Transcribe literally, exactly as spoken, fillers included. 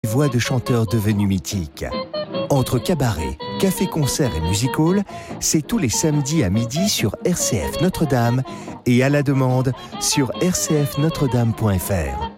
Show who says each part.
Speaker 1: Voix de chanteurs devenus mythiques. Entre cabaret, café-concert et music-hall, c'est tous les samedis à midi sur R C F Notre-Dame et à la demande sur r c f notre dame point f r.